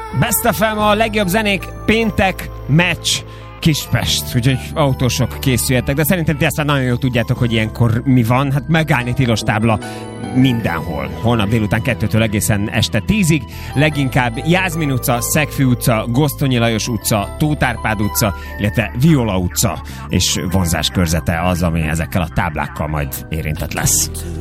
Best FM, a legjobb zenék, péntek, meccs, Kispest, úgyhogy autósok készüljetek, de szerintem ti ezt már nagyon jól tudjátok, hogy ilyenkor mi van, hát megállni tilos tábla mindenhol. Holnap délután 2-től egészen este 10-ig, leginkább Jászmin utca, Szegfű utca, Gosztonyi Lajos utca, Tóth Árpád utca, illetve Viola utca és vonzás körzete az, ami ezekkel a táblákkal majd érintett lesz.